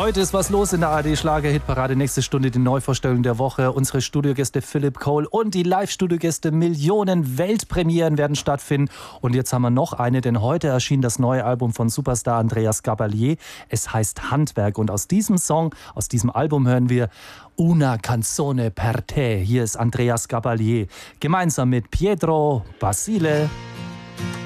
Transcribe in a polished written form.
Heute ist was los in der ARD Schlager-Hitparade. Nächste Stunde die Neuvorstellung der Woche. Unsere Studiogäste Philipp Cole und die Live-Studiogäste. Millionen Weltpremieren werden stattfinden. Und jetzt haben wir noch eine, denn heute erschien das neue Album von Superstar Andreas Gabalier. Es heißt Handwerk. Und aus diesem Song, aus diesem Album hören wir Una canzone per te. Hier ist Andreas Gabalier gemeinsam mit Pietro Basile.